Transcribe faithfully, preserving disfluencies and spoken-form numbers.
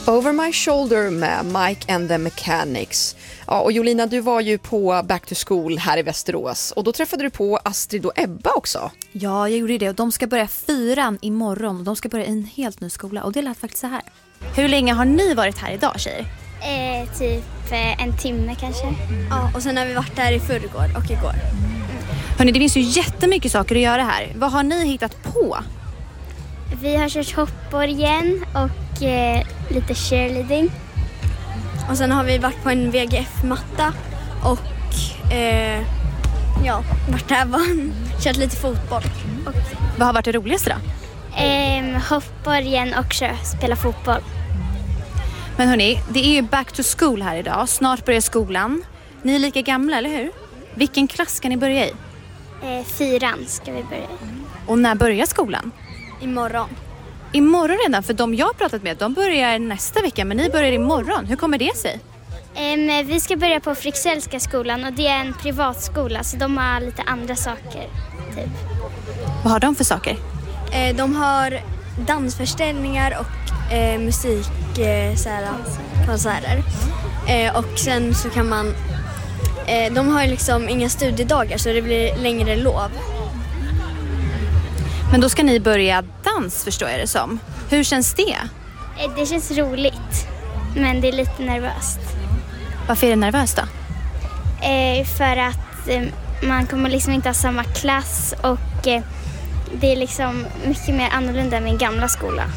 Over My Shoulder med Mike and the Mechanics. Ja, och Jolina, du var ju på Back to School här i Västerås. Och då träffade du på Astrid och Ebba också. Ja, jag gjorde det. Och de ska börja fyran imorgon. De ska börja i en helt ny skola. Och det lät faktiskt så här. Hur länge har ni varit här idag, tjejer? Eh, typ eh, en timme kanske. Mm. Ja, och sen har vi varit där i förrgår och igår. Mm. Hörrni, det finns ju jättemycket saker att göra här. Vad har ni hittat på? Vi har kört hoppborgen och eh, lite cheerleading. Och sen har vi varit på en V G F-matta och eh, ja, varit där och kört lite fotboll. Och... Vad har varit det roligaste då? Eh, hoppborgen och kör, spela fotboll. Men hörni, det är ju back to school här idag. Snart börjar skolan. Ni är lika gamla, eller hur? Vilken klass ska ni börja i? Eh, fyran ska vi börja i. Och när börjar skolan? Imorgon. Imorgon redan, för de jag har pratat med, de börjar nästa vecka, men ni börjar imorgon. Hur kommer det sig? Eh, vi ska börja på Fryxellska skolan och det är en privatskola så de har lite andra saker. Typ. Vad har de för saker? Eh, de har dansförställningar och eh, musik, eh, såhär, konserter. Eh, och sen så kan man, eh, de har liksom inga studiedagar så det blir längre lov. Men då ska ni börja dans, förstår jag det som. Hur känns det? Eh, det känns roligt, men det är lite nervöst. Varför är det nervöst då? Eh, för att eh, man kommer liksom inte ha samma klass och eh, det är liksom mycket mer annorlunda än min gamla skola.